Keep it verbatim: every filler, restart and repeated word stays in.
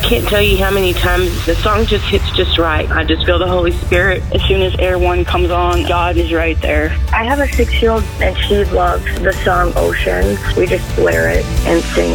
can't tell you how many times the song just hits just right. I just feel the Holy Spirit. As soon as Air One comes on, God is right there. I have a six-year-old, and she loves the song Oceans. We just blare it and sing